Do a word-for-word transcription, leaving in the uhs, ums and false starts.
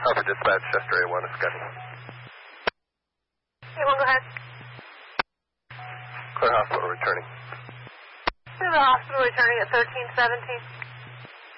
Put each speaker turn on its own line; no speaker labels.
Harvard Dispatch, Chester A one, is scheduled.
A one, go ahead.
Clear hospital returning.
To the hospital returning at thirteen seventeen.